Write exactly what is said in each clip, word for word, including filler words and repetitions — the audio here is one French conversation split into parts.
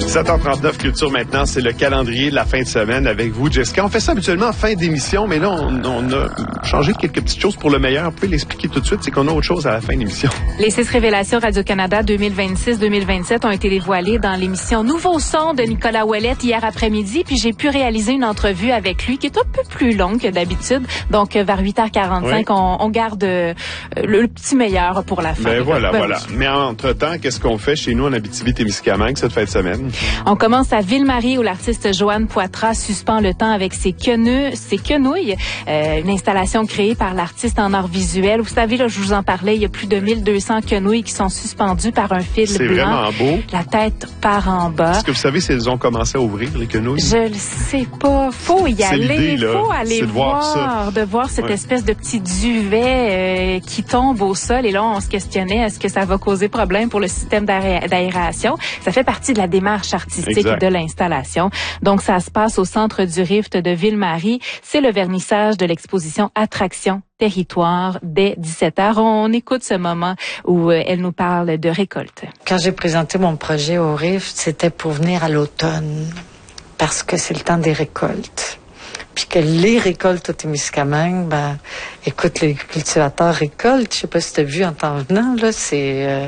sept heures trente-neuf Culture maintenant, c'est le calendrier de la fin de semaine avec vous, Jessica. On fait ça habituellement en fin d'émission, mais là, on, on a changé quelques petites choses pour le meilleur. Vous pouvez l'expliquer tout de suite, c'est qu'on a autre chose à la fin de l'émission. Les six révélations Radio-Canada deux mille vingt-six deux mille vingt-sept ont été dévoilées dans l'émission Nouveau son de Nicolas Ouellette hier après-midi, puis j'ai pu réaliser une entrevue avec lui qui est un peu plus longue que d'habitude. Donc, vers huit heures quarante-cinq, oui. on, on garde euh, le, le petit meilleur pour la fin. Ben voilà, ben, voilà. Oui. Mais entre-temps, qu'est-ce qu'on fait chez nous en Abitibi-Témiscamingue cette fin de semaine? On commence à Ville-Marie où l'artiste Joanne Poitras suspend le temps avec ses quenouilles, ses quenouilles, euh, une installation créée par l'artiste en art visuel. Vous savez, là, je vous en parlais, il y a plus de mille deux cents quenouilles qui sont suspendues par un fil C'est blanc. vraiment beau. La tête part en bas. Est-ce que vous savez si elles ont commencé à ouvrir, les quenouilles? Je le sais pas. Faut y aller. L'idée, Faut aller de voir, voir, ça. de voir cette ouais. espèce de petit duvet euh, qui tombe au sol. Et là, on se questionnait, est-ce que ça va causer problème pour le système d'aé- d'aération? Ça fait partie de la démarche artistique exact. De l'installation. Donc, ça se passe au centre du Rift de Ville-Marie. C'est le vernissage de l'exposition Attraction Territoire dès dix-sept heures. On écoute ce moment où elle nous parle de récolte. Quand j'ai présenté mon projet au Rift, c'était pour venir à l'automne parce que c'est le temps des récoltes. Puis que les récoltes au Témiscamingue, ben, écoute, les cultivateurs récoltent. Je sais pas si tu as vu en t'en venant, là, c'est euh,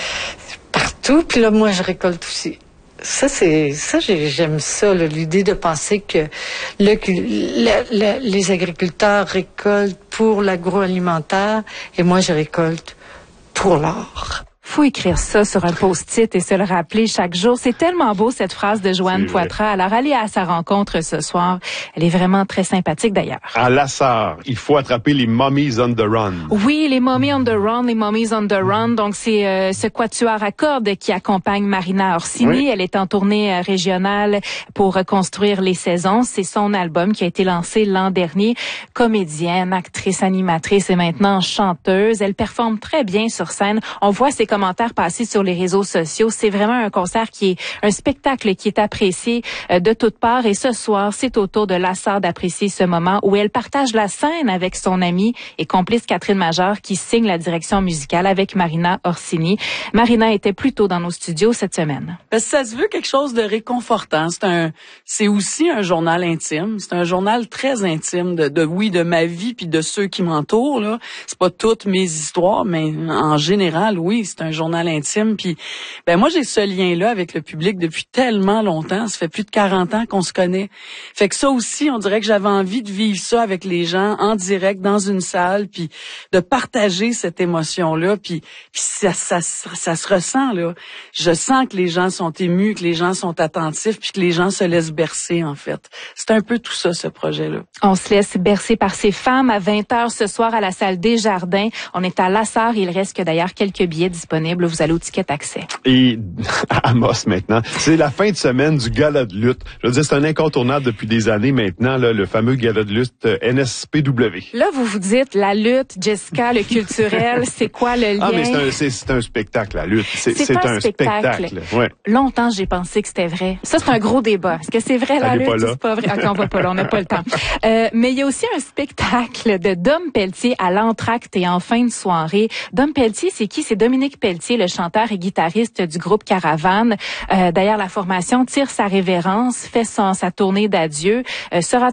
partout. Puis là, moi, je récolte aussi. Ça, c'est ça, j'aime ça, là, l'idée de penser que le, le, le, les agriculteurs récoltent pour l'agroalimentaire et moi, je récolte pour l'art. Faut écrire ça sur un post-it et se le rappeler chaque jour. C'est tellement beau, cette phrase de Joanne Poitras. Alors, allez à sa rencontre ce soir. Elle est vraiment très sympathique, d'ailleurs. À Lassar, il faut attraper les Mummies on the Run. Oui, les Mummies on the Run, les Mummies on the Run. Donc, c'est euh, ce quatuor à cordes qui accompagne Marina Orsini. Oui. Elle est en tournée euh, régionale pour reconstruire les saisons. C'est son album qui a été lancé l'an dernier. Comédienne, actrice, animatrice et maintenant chanteuse. Elle performe très bien sur scène. On voit ses commentaires passés sur les réseaux sociaux. C'est vraiment un concert qui est un spectacle qui est apprécié euh, de toutes parts. Et ce soir, c'est au tour de Lassar d'apprécier ce moment où elle partage la scène avec son amie et complice Catherine Major qui signe la direction musicale avec Marina Orsini. Marina était plus tôt dans nos studios cette semaine. Parce que ça se veut quelque chose de réconfortant. C'est un, c'est aussi un journal intime. C'est un journal très intime de, de oui, de ma vie puis de ceux qui m'entourent, là. C'est pas toutes mes histoires, mais en général, oui, c'est un journal intime. Puis, ben moi, j'ai ce lien-là avec le public depuis tellement longtemps. Ça fait plus de quarante ans qu'on se connaît. Fait que ça aussi, on dirait que j'avais envie de vivre ça avec les gens en direct dans une salle, puis de partager cette émotion-là. Puis, puis ça, ça, ça, ça se ressent, là. Je sens que les gens sont émus, que les gens sont attentifs, puis que les gens se laissent bercer, en fait. C'est un peu tout ça, ce projet-là. On se laisse bercer par ces femmes à vingt heures ce soir à la salle Desjardins. On est à Lassar. Il reste que d'ailleurs quelques billets disponibles. Vous allez au ticket accès. Et à Amos maintenant, c'est la fin de semaine du gala de lutte. Je veux dire, c'est un incontournable depuis des années maintenant, là, le fameux gala de lutte N S P W. Là, vous vous dites, la lutte, Jessica, le culturel, c'est quoi le lien? Ah, mais c'est un, c'est, c'est un spectacle, la lutte. C'est, c'est, c'est un, un spectacle. spectacle. Ouais. Longtemps, j'ai pensé que c'était vrai. Ça, c'est un gros débat. Est-ce que c'est vrai, la Allez lutte, pas là. ou c'est pas vrai? OK, on va pas là, on n'a pas le temps. Euh, mais il y a aussi un spectacle de Dom Pelletier à l'entracte et en fin de soirée. Dom Pelletier, c'est qui? C'est Dominique Pelletier, le chanteur et guitariste du groupe Caravane. Euh, d'ailleurs, la formation tire sa révérence, fait son, sa tournée d'adieu, euh, sera